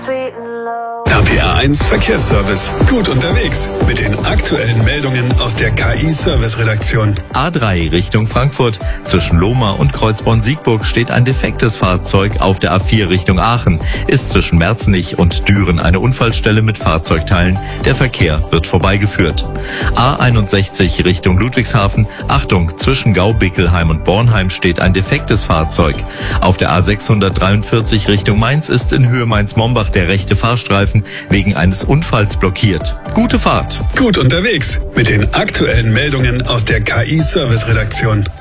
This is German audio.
RPR1 Verkehrsservice. Gut unterwegs mit den aktuellen Meldungen aus der KI-Service-Redaktion. A3 Richtung Frankfurt. Zwischen Lohmar und Kreuzborn-Siegburg steht ein defektes Fahrzeug auf der A4 Richtung Aachen. Ist zwischen Merzenich und Düren eine Unfallstelle mit Fahrzeugteilen. Der Verkehr wird vorbeigeführt. A61 Richtung Ludwigshafen. Achtung, zwischen Gaubickelheim und Bornheim steht ein defektes Fahrzeug. Auf der A643 Richtung Mainz ist in Höhe Mainz-Mombach der rechte Fahrstreifen wegen eines Unfalls blockiert. Gute Fahrt. Gut unterwegs mit den aktuellen Meldungen aus der KI-Service-Redaktion.